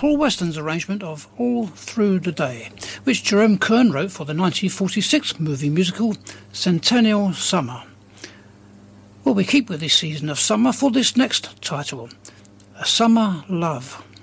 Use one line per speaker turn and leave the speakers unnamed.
Paul Weston's arrangement of All Through the Day, which Jerome Kern wrote for the 1946 movie musical Centennial Summer. Well, we keep with this season of summer for this next title, A Summer Love.